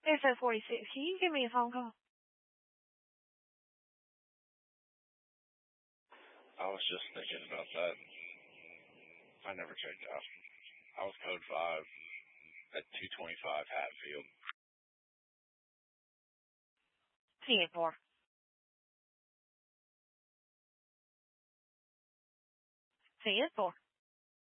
It says 46. Can you give me a phone call? I was just thinking about that. I never checked out. I was code 5 at 225 Hatfield. TN4. TN4.